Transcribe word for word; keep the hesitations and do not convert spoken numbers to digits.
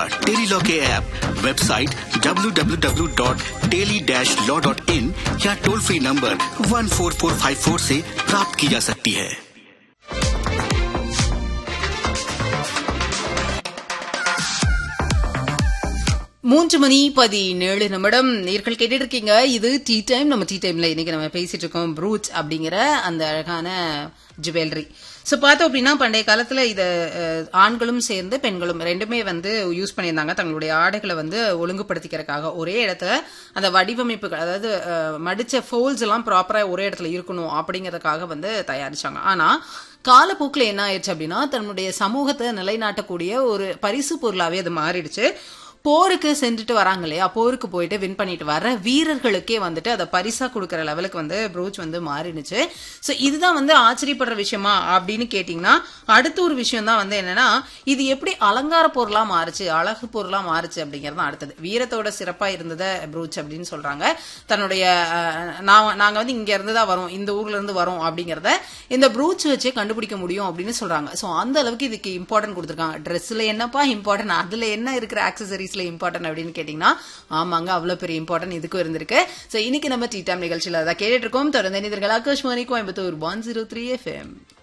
Tele-Law के app, website W W W dot tele dash law dot in या toll free number one four four five four से प्राप्त की जा सकती है। மூன்று மணி பதினேழு நிமிடம் நேர்கள் கேட்டுட்டு இருக்கீங்க. இது டீ டைம். நம்ம டீ டைம்ல இன்னைக்கு நம்ம பேசிட்டு இருக்கோம் ப்ரூச் அப்படிங்கிற அந்த அழகான ஜுவல்லரி. சோ பார்த்தோம் அப்படின்னா பண்டைய காலத்துல இத ஆண்களும் சேர்ந்து பெண்களும் ரெண்டுமே வந்து யூஸ் பண்ணியிருந்தாங்க தங்களுடைய ஆடைகளை வந்து ஒழுங்குபடுத்திக்கிறதுக்காக. ஒரே இடத்துல அந்த வடிவமைப்புகள், அதாவது மடிச்ச ஃபோல்ஸ் எல்லாம் ப்ராப்பரா ஒரே இடத்துல இருக்கணும் அப்படிங்கறதுக்காக வந்து தயாரிச்சாங்க. ஆனா காலப்போக்கில் என்ன ஆயிடுச்சு அப்படின்னா தன்னுடைய சமூகத்தை நிலைநாட்டக்கூடிய ஒரு பரிசு பொருளாவே அது மாறிடுச்சு. போருக்கு சென்றுட்டு வராங்க இல்லையா, போருக்கு போயிட்டு வின் பண்ணிட்டு வர வீரர்களுக்கே வந்துட்டு அதை பரிசா கொடுக்கற லெவலுக்கு வந்து ப்ரூச் வந்து மாறிடுச்சு. சோ இதுதான் வந்து ஆச்சரியப்படுற விஷயமா அப்படின்னு கேட்டீங்கன்னா அடுத்த ஒரு விஷயம் தான் வந்து என்னன்னா இது எப்படி அலங்கார பொருளா மாறுச்சு, அழகு பொருளா மாறுச்சு அப்படிங்கறது அடுத்தது. வீரத்தோட சிறப்பா இருந்தத ப்ரூச் அப்படின்னு சொல்றாங்க. தன்னுடைய நாங்க வந்து இங்க இருந்துதான் வரோம், இந்த ஊர்ல இருந்து வரோம் அப்படிங்கறத இந்த ப்ரூச் வச்சே கண்டுபிடிக்க முடியும் அப்படின்னு சொல்றாங்க. சோ அந்த அளவுக்கு இதுக்கு இம்பார்ட்டன்ட் கொடுத்திருக்காங்க. ட்ரெஸ்ல என்னப்பா இம்பார்ட்டன்ட், அதுல என்ன இருக்கிற ஆக்சசரிஸ் இம்பார்ட்டன்ட் அப்படின்னு கேட்டீங்கன்னா ஆமாங்க, அவ்வளவு பெரிய இம்பார்ட்டன்ட் இதுக்கும் இருந்திருக்கு. சோ இன்னைக்கு நம்ம டீ டைம் நிகழ்ச்சியில அதான் கேட்டுட்டு இருக்கோம். தொடர்ந்து Akashvani Coimbatore one zero three FM.